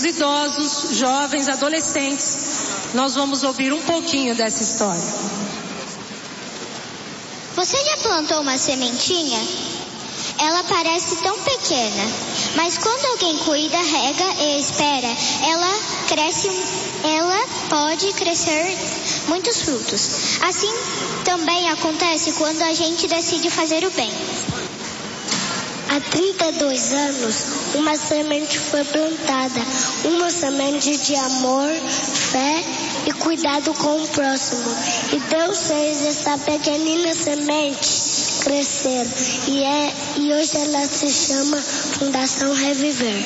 os idosos, jovens, adolescentes. Nós vamos ouvir um pouquinho dessa história. Você já plantou uma sementinha? Ela parece tão pequena, mas quando alguém cuida, rega e espera, ela pode crescer muitos frutos. Assim também acontece quando a gente decide fazer o bem. Há 32 anos, uma semente foi plantada, uma semente de amor, fé e cuidado com o próximo. E Deus fez essa pequenina semente crescer e hoje ela se chama Fundação Reviver.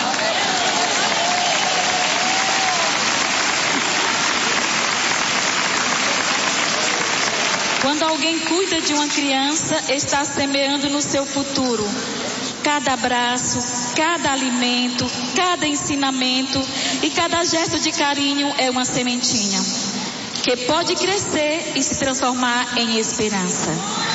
Quando alguém cuida de uma criança, está semeando no seu futuro. Cada abraço, cada alimento, cada ensinamento e cada gesto de carinho é uma sementinha que pode crescer e se transformar em esperança.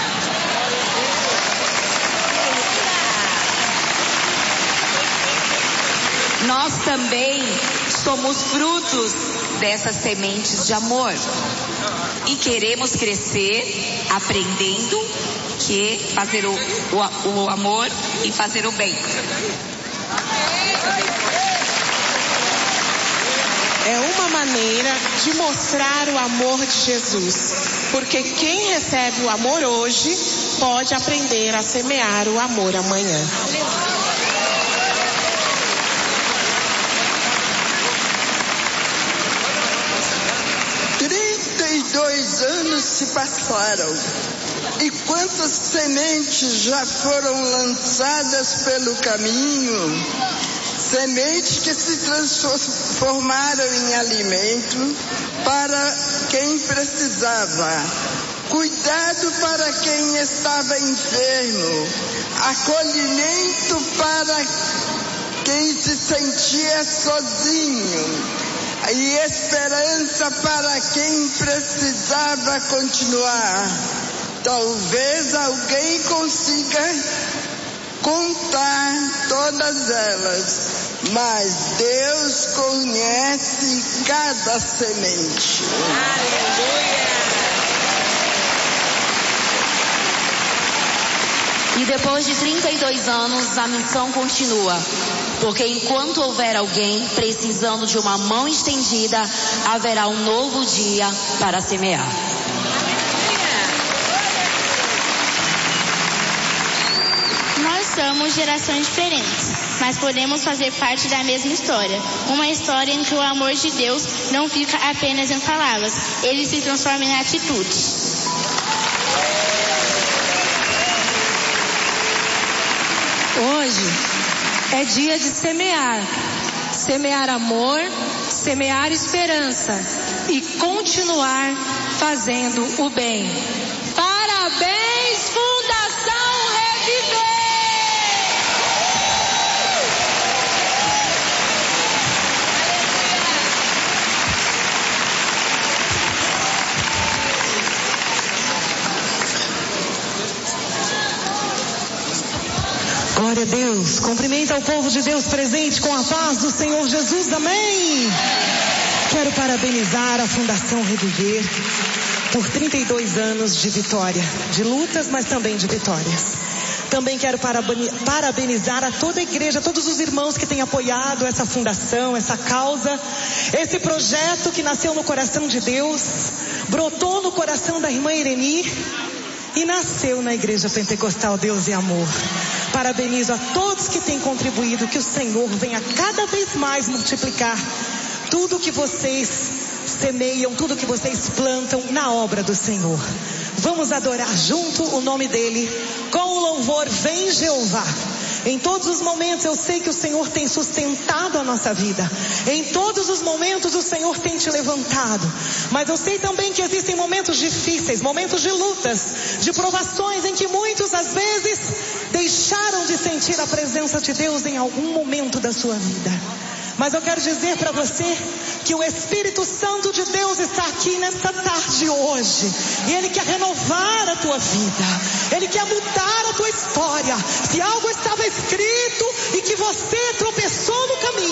Nós também somos frutos dessas sementes de amor e queremos crescer aprendendo que fazer o amor e fazer o bem. É uma maneira de mostrar o amor de Jesus, porque quem recebe o amor hoje pode aprender a semear o amor amanhã. 32 anos se passaram e quantas sementes já foram lançadas pelo caminho, sementes que se transformaram em alimento para quem precisava, cuidado para quem estava enfermo, acolhimento para quem se sentia sozinho e esperança para quem precisava continuar. Talvez alguém consiga contar todas elas, mas Deus conhece cada semente. E depois de 32 anos, a missão continua. Porque enquanto houver alguém precisando de uma mão estendida, haverá um novo dia para semear. Nós somos gerações diferentes, mas podemos fazer parte da mesma história. Uma história em que o amor de Deus não fica apenas em palavras, ele se transforma em atitude. Hoje é dia de semear. Semear amor, semear esperança e continuar fazendo o bem. Parabéns, Fundação Reviver! Glória a Deus. Cumprimenta o povo de Deus presente com a paz do Senhor Jesus. Amém. Quero parabenizar a Fundação Reviver por 32 anos de vitória, de lutas, mas também de vitórias. Também quero parabenizar a toda a igreja, todos os irmãos que têm apoiado essa fundação, essa causa, esse projeto que nasceu no coração de Deus, brotou no coração da irmã Ireni e nasceu na Igreja Pentecostal Deus e Amor. Parabenizo a todos que têm contribuído, que o Senhor venha cada vez mais multiplicar tudo que vocês semeiam, tudo que vocês plantam na obra do Senhor. Vamos adorar junto o nome dele com o louvor Vem Jeová. Em todos os momentos eu sei que o Senhor tem sustentado a nossa vida. Em todos os momentos o Senhor tem te levantado. Mas eu sei também que existem momentos difíceis, momentos de lutas, de provações em que muitos às vezes deixaram de sentir a presença de Deus em algum momento da sua vida. Mas eu quero dizer para você que o Espírito Santo de Deus está aqui nesta tarde hoje. E Ele quer renovar a tua vida. Ele quer mudar a tua história. Se algo estava escrito e que você tropeçou no caminho,